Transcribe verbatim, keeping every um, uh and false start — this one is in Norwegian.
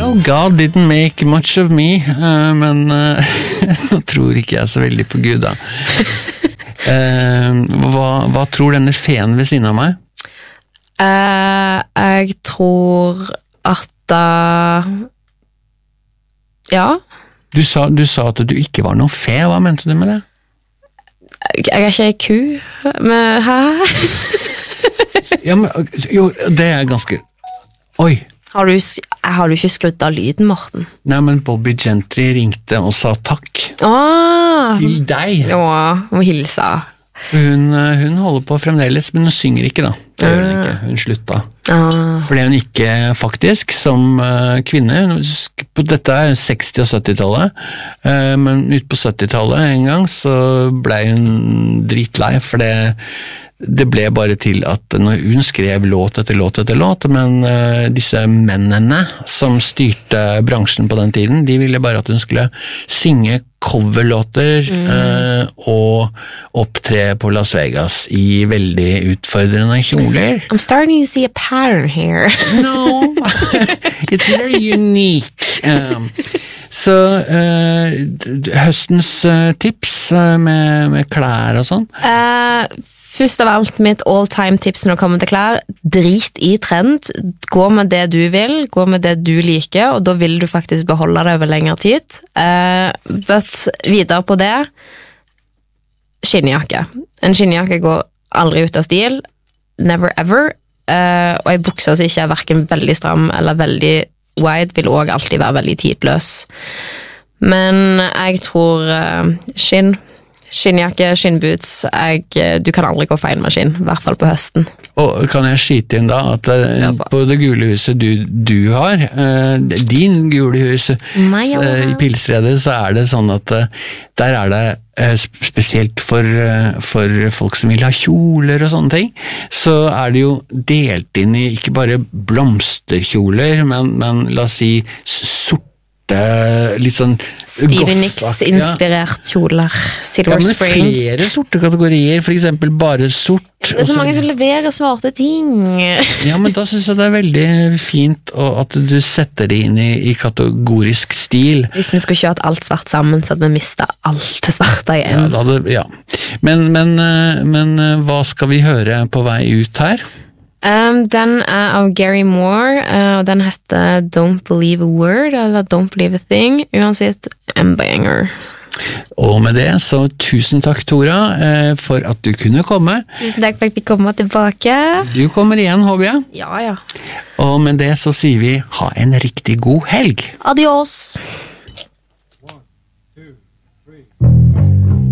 Well, God didn't make much of me, uh, men uh, nå tror ikke jeg så veldig på Gud da. Uh, hva, hva tror denne feen ved siden av meg? Uh, jeg tror at uh, ja. Du sa, du sa at du ikke var noen fe, hva mente du med det? Jeg er ikke en ku, men hæ? Ja, men, jo, det er ganske... Oi! Har du, har du ikke skrudd av lyden, Morten? Nei, men Bobby Gentry ringte og sa takk. Ah, Til deg. Ja, må hilse. Hun, hun holder på fremdeles, men hun synger ikke da. Det gjør hun ikke, hun slutta. Ah. For det er hun ikke faktisk som uh, kvinne. Dette er seksti- og syttitallet, uh, men ut på syttitallet en gang så ble hun dritlei, for det det ble bare til at når hun skrev låt etter låt etter låt, men uh, disse mennene som styrte bransjen på den tiden, de ville bare at hun skulle synge coverlåter mm. uh, og opptre på Las Vegas i veldig utfordrende kjoler. I'm starting to see a pattern here. No, it's very unique. Um, så uh, høstens uh, tips uh, med, med klær og sånn? Uh, Først av alt, mitt all-time tips når det kommer til klær, drit i trend, gå med det du vil, gå med det du liker, og da vil du faktisk beholde det over lengre tid. Uh, but videre på det, skinnjakke. En skinnjakke går aldri ut av stil, never ever, uh, og en bukse som ikke er hverken veldig stram eller veldig wide, vil også alltid være veldig tidløs. Men jeg tror uh, skinn, skinnjakke, skinnboots, jeg, du kan aldri gå feil med skinn, i hvert fall på høsten. Og kan jeg skyte inn da, at uh, på det gule huset du, du har, uh, din gule hus, Nei, ja. uh, i Pilsredet, så er det sånn at uh, der er det uh, spesielt for, uh, for folk som vil ha kjoler og sånne ting, så er det jo delt inn i ikke bare blomsterkjoler, men, men la oss si sort litt sånn Stevie Nicks inspirert kjoler, Silver ja, men Spring. Flere sorte kategorier, for eksempel bare sort. Det er så mange som leverer svarte ting. Ja, men da synes jeg det er veldig fint at du setter det inn i, i kategorisk stil. Hvis vi skulle kjørt alt svart sammen, så hadde vi mistet alt det svarte igjen. Ja, hadde, ja. Men, men, men hva skal vi høre på vei ut her? Um, den er av Gary Moore, uh, og den heter Don't Believe a Word, eller Don't Believe a Thing, uansett en banger. Og med det, så tusen takk, Tora, uh, for at du kunne komme. Tusen takk for at vi kommer tilbake. Du kommer igjen, håper jeg. Ja, ja. Og med det så sier vi, ha en riktig god helg. Adios!